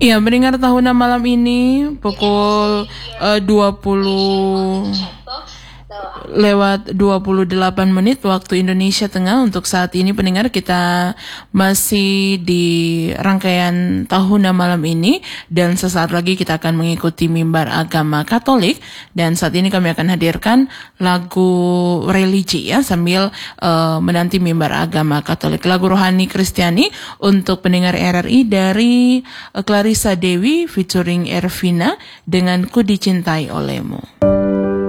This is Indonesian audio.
Iya, mendengar tahunan malam ini pukul 20 lewat 28 menit waktu Indonesia Tengah. Untuk saat ini pendengar, kita masih di rangkaian tahunan malam ini, dan sesaat lagi kita akan mengikuti mimbar agama Katolik. Dan saat ini kami akan hadirkan lagu religi ya, sambil menanti mimbar agama Katolik, lagu rohani Kristiani untuk pendengar RRI dari Clarissa Dewi featuring Ervina dengan Ku Dicintai Olehmu.